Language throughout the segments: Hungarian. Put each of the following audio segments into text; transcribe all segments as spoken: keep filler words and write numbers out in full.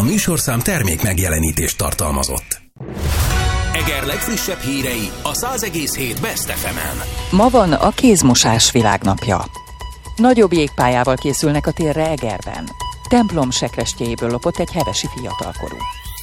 A műsorszám termék megjelenítést tartalmazott. Eger legfrissebb hírei a száz egész hét Best ef emen. Ma van a kézmosás világnapja. Nagyobb jégpályával készülnek a térre Egerben. Templom sekrestjéjéből lopott egy hevesi fiatalkorú.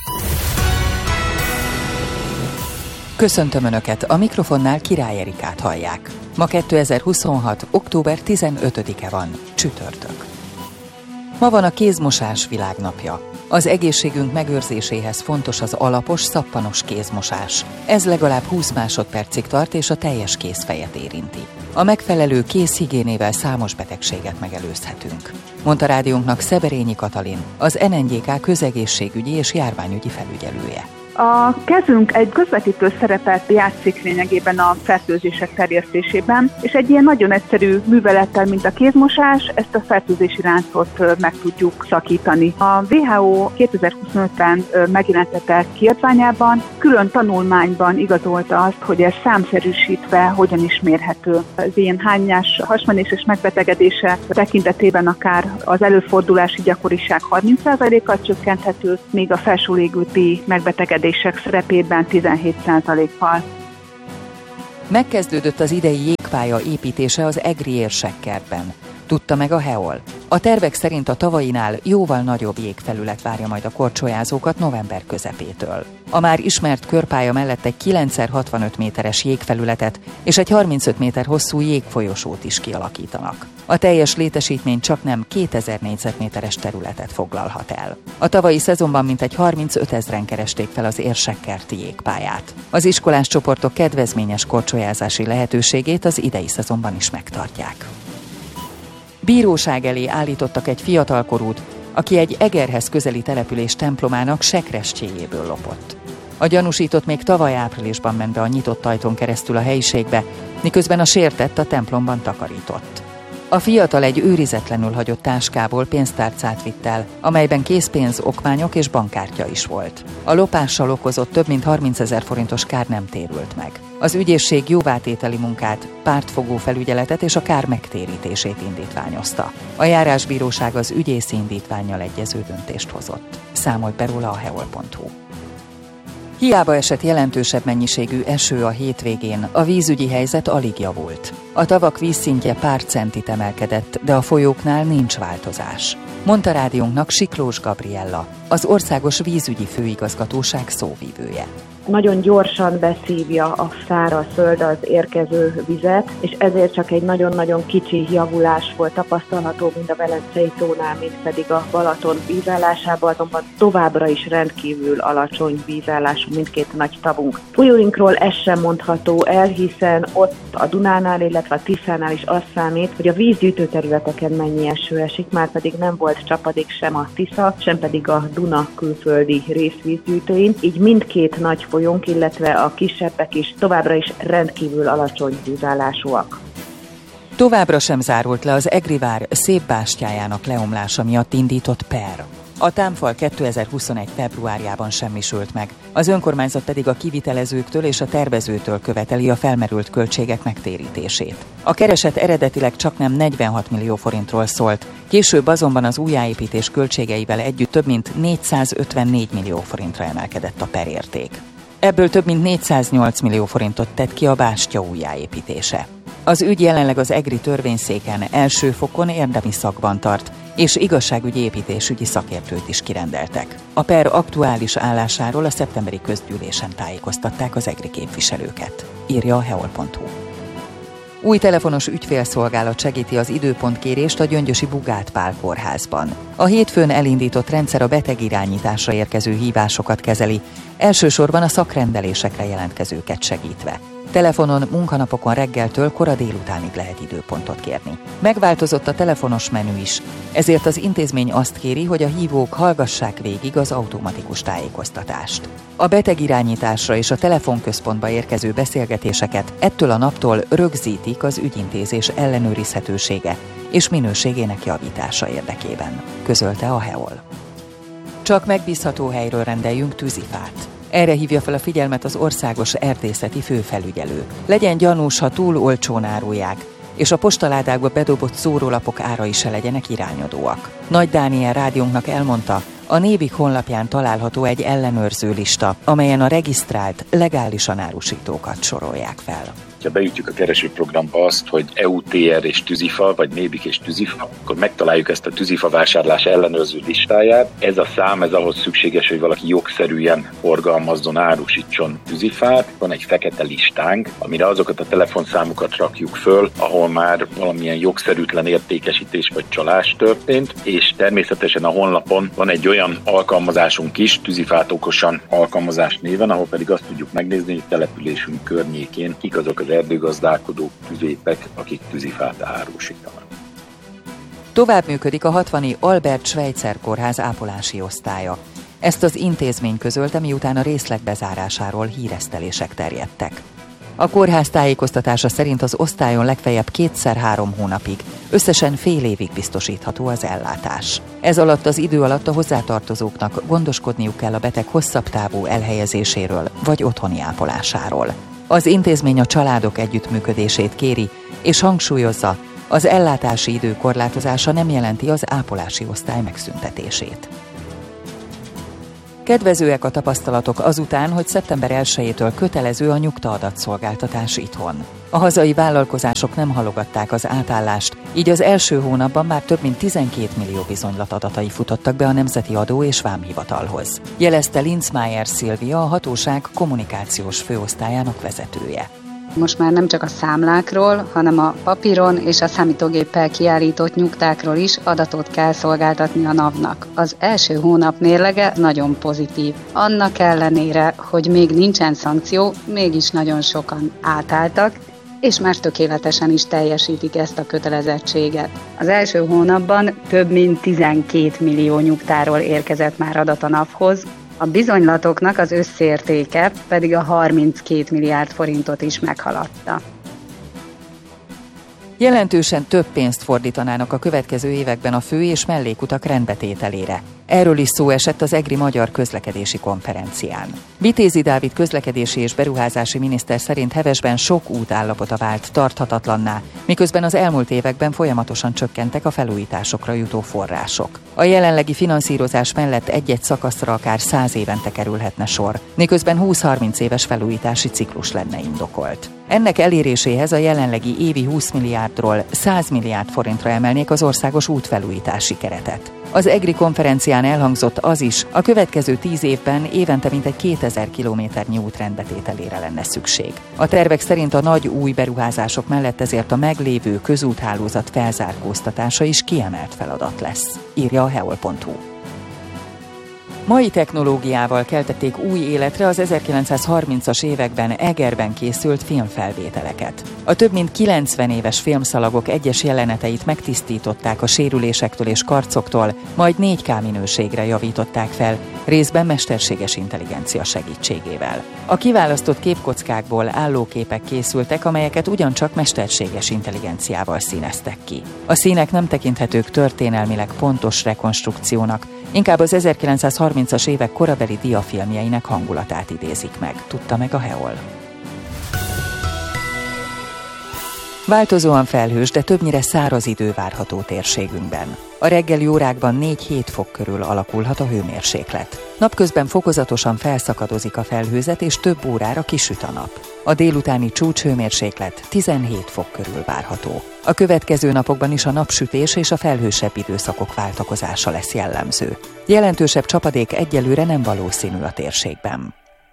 Köszöntöm Önöket, a mikrofonnál Király Erikát hallják. Ma kétezer-huszonhat. október tizenötödike van, csütörtök. Ma van a kézmosás világnapja. Az egészségünk megőrzéséhez fontos az alapos, szappanos kézmosás. Ez legalább húsz másodpercig tart, és a teljes kézfejet érinti. A megfelelő kézhigiénével számos betegséget megelőzhetünk, mondta rádiónknak Szeberényi Katalin, az en en gé ká közegészségügyi és járványügyi felügyelője. A kezünk egy közvetítő szerepet játszik lényegében a fertőzések terjesztésében, és egy ilyen nagyon egyszerű művelettel, mint a kézmosás, ezt a fertőzési láncot meg tudjuk szakítani. A dupla vé há ó kétezer-huszonötben megjelentette kiadványában külön tanulmányban igazolta azt, hogy ez számszerűsítve hogyan is mérhető. Az ilyen hányás, hasmenéses megbetegedések tekintetében akár az előfordulási gyakoriság harminc százalékkal csökkenthető, még a felső légúti megbetegedés szerepében tizenhét százalékkal. Megkezdődött az idei jégpálya építése az egri érsekkertben, tudta meg a hé e o el. A tervek szerint a tavainál jóval nagyobb jégfelület várja majd a korcsolyázókat november közepétől. A már ismert körpálya mellett egy kilenc szer hatvanöt méteres jégfelületet és egy harmincöt méter hosszú jégfolyosót is kialakítanak. A teljes létesítmény csaknem kétezer négyzetméteres területet foglalhat el. A tavalyi szezonban mintegy harmincötezren keresték fel az érsekkerti jégpályát. Az iskolás csoportok kedvezményes korcsolyázási lehetőségét az idei szezonban is megtartják. Bíróság elé állítottak egy fiatalkorút, aki egy Egerhez közeli település templomának sekrestjéjéből lopott. A gyanúsított még tavaly áprilisban ment be a nyitott ajtón keresztül a helyiségbe, miközben a sértett a templomban takarított. A fiatal egy őrizetlenül hagyott táskából pénztárcát vitt el, amelyben készpénz, okmányok és bankkártya is volt. A lopással okozott több mint harmincezer forintos kár nem térült meg. Az ügyészség jóvátételi munkát, pártfogó felügyeletet és a kár megtérítését indítványozta. A járásbíróság az ügyészi indítvánnyal egyező döntést hozott. Számolt be róla a heol pont hu. Hiába esett jelentősebb mennyiségű eső a hétvégén, a vízügyi helyzet alig javult. A tavak vízszintje pár centit emelkedett, de a folyóknál nincs változás, mondta rádiónknak Siklós Gabriella, az Országos Vízügyi Főigazgatóság szóvivője. Nagyon gyorsan beszívja a szárazföld az érkező vizet, és ezért csak egy nagyon-nagyon kicsi javulás volt tapasztalható, mind a Velencei tónál, mind pedig a Balaton vízállásában, azonban továbbra is rendkívül alacsony vízállású mindkét nagy tavunk. Folyóinkról ez sem mondható el, hiszen ott a Dunánál, illetve a Tiszánál is az számít, hogy a vízgyűjtő területeken mennyi eső esik, már pedig nem volt csapadék sem a Tisza, sem pedig a Duna külföldi részvízgyűjtőin, így mindkét nagy folyónk, illetve a kisebbek is továbbra is rendkívül alacsony vízállásúak. Továbbra sem zárult le az Egrivár szép bástyájának leomlása miatt indított per. A támfal kétezer-huszonegy februárjában semmisült meg, az önkormányzat pedig a kivitelezőktől és a tervezőtől követeli a felmerült költségek megtérítését. A kereset eredetileg csaknem negyvenhat millió forintról szólt, később azonban az újjáépítés költségeivel együtt több mint négyszázötvennégy millió forintra emelkedett a perérték. Ebből több mint négyszáznyolc millió forintot tett ki a bástya újjáépítése. Az ügy jelenleg az egri törvényszéken első fokon érdemi szakban tart, és igazságügyi építésügyi szakértőt is kirendeltek. A per aktuális állásáról a szeptemberi közgyűlésen tájékoztatták az egri képviselőket, írja a heol pont hu. Új telefonos ügyfélszolgálat segíti az időpontkérést a gyöngyösi Bugát Pál kórházban. A hétfőn elindított rendszer a betegirányításra érkező hívásokat kezeli, elsősorban a szakrendelésekre jelentkezőket segítve. Telefonon munkanapokon reggeltől kora délutánig lehet időpontot kérni. Megváltozott a telefonos menü is, ezért az intézmény azt kéri, hogy a hívók hallgassák végig az automatikus tájékoztatást. A betegirányításra és a telefonközpontba érkező beszélgetéseket ettől a naptól rögzítik az ügyintézés ellenőrizhetősége és minőségének javítása érdekében, közölte a hé e o el. Csak megbízható helyről rendeljünk tűzifát. Erre hívja fel a figyelmet az országos erdészeti főfelügyelő. Legyen gyanús, ha túl olcsón árulják, és a postaládákba bedobott szórólapok árai se legyenek irányadóak. Nagy Dániel rádiónknak elmondta, A Nébik honlapján található egy ellenőrző lista, amelyen a regisztrált, legálisan árusítókat sorolják fel. Ha beütjük a keresőprogramba azt, hogy é u té er és tűzifa, vagy Nébik és tűzifa, akkor megtaláljuk ezt a tűzifa vásárlás ellenőrző listáját. Ez a szám, ez ahhoz szükséges, hogy valaki jogszerűen forgalmazzon, árusítson tűzifát. Van egy fekete listánk, amire azokat a telefonszámokat rakjuk föl, ahol már valamilyen jogszerűtlen értékesítés vagy csalás történt, és természetesen a honlapon van egy olyan alkalmazásunk is, Tűzifát okosan alkalmazás néven, ahol pedig azt tudjuk megnézni, hogy településünk környékén kik azok az erdőgazdálkodók, tüzépek, akik tűzifát árusítanak. Tovább működik a hatvani Albert Schweitzer kórház ápolási osztálya. Ezt az intézmény közölte, miután a részleg bezárásáról híresztelések terjedtek. A kórház tájékoztatása szerint az osztályon legfeljebb kétszer-három hónapig, összesen fél évig biztosítható az ellátás. Ez alatt az idő alatt a hozzátartozóknak gondoskodniuk kell a beteg hosszabb távú elhelyezéséről vagy otthoni ápolásáról. Az intézmény a családok együttműködését kéri, és hangsúlyozza, az ellátási idő korlátozása nem jelenti az ápolási osztály megszüntetését. Kedvezőek a tapasztalatok azután, hogy szeptember elsejétől kötelező a nyugta-adatszolgáltatás itthon. A hazai vállalkozások nem halogatták az átállást, így az első hónapban már több mint tizenkét millió bizonylat adatai futottak be a Nemzeti Adó- és Vámhivatalhoz. Jelezte Linzmeier Szilvia, a hatóság kommunikációs főosztályának vezetője. Most már nem csak a számlákról, hanem a papíron és a számítógéppel kiállított nyugtákról is adatot kell szolgáltatni a NAV-nak. Az első hónap mérlege nagyon pozitív. Annak ellenére, hogy még nincsen szankció, mégis nagyon sokan átálltak, és már tökéletesen is teljesítik ezt a kötelezettséget. Az első hónapban több mint tizenkét millió nyugtáról érkezett már adat a NAV-hoz, a bizonylatoknak az összértéke pedig a harminckét milliárd forintot is meghaladta. Jelentősen több pénzt fordítanának a következő években a fő- és mellékutak rendbetételére. Erről is szó esett az EGRI Magyar Közlekedési Konferencián. Vitézi Dávid közlekedési és beruházási miniszter szerint Hevesben sok út állapota vált tarthatatlanná, miközben az elmúlt években folyamatosan csökkentek a felújításokra jutó források. A jelenlegi finanszírozás mellett egy-egy szakaszra akár száz évente kerülhetne sor, miközben húsz-harminc éves felújítási ciklus lenne indokolt. Ennek eléréséhez a jelenlegi évi húsz milliárdról száz milliárd forintra emelnék az országos útfelújítási keretet. Az EGRI konferencián elhangzott az is, a következő tíz évben évente mintegy kétezer kilométernyi út rendbetételére lenne szükség. A tervek szerint a nagy új beruházások mellett ezért a meglévő közúthálózat felzárkóztatása is kiemelt feladat lesz, írja a heol pont hu. Mai technológiával keltették új életre az ezerkilencszázharmincas években Egerben készült filmfelvételeket. A több mint kilencven éves filmszalagok egyes jeleneteit megtisztították a sérülésektől és karcoktól, majd négy ká minőségre javították fel, részben mesterséges intelligencia segítségével. A kiválasztott képkockákból állóképek készültek, amelyeket ugyancsak mesterséges intelligenciával színeztek ki. A színek nem tekinthetők történelmileg pontos rekonstrukciónak, inkább az ezerkilencszázharmincas évek korabeli diafilmjeinek hangulatát idézik meg, tudta meg a heol. Változóan felhős, de többnyire száraz idő várható térségünkben. A reggeli órákban négy-hét fok körül alakulhat a hőmérséklet. Napközben fokozatosan felszakadozik a felhőzet, és több órára kisüt a nap. A délutáni csúcshőmérséklet tizenhét fok körül várható. A következő napokban is a napsütés és a felhősebb időszakok váltakozása lesz jellemző. Jelentősebb csapadék egyelőre nem valószínű a térségben.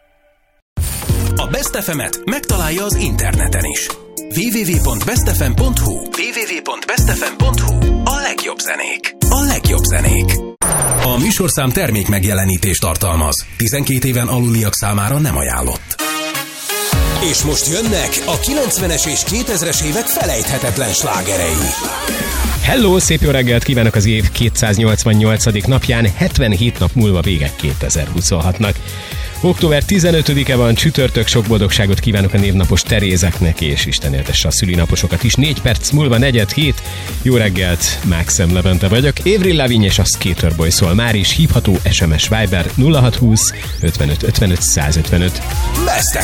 A Best ef emet megtalálja az interneten is. double-u double-u double-u pont best f m pont h u double-u double-u double-u pont best f m pont h u A legjobb zenék. A legjobb zenék. A műsorszám termék megjelenítést tartalmaz. tizenkét éven aluliak számára nem ajánlott. És most jönnek a kilencvenes és kétezres évek felejthetetlen slágerei. Hello, szép jó reggelt kívánok az év kétszáznyolcvannyolcadik napján, hetvenhét nap múlva vége kétezer-huszonhatnak. október tizenötödike van, csütörtök, sok boldogságot kívánok a névnapos Terézeknek, és Isten éltesse a szülinaposokat is. négy perc múlva negyed hét. Jó reggelt, Mákszem Levente vagyok. Avril Lavigne és a Skater Boy szól már is, hívható es em es Viber nulla hat húsz ötvenöt ötvenöt százötvenöt. Best ef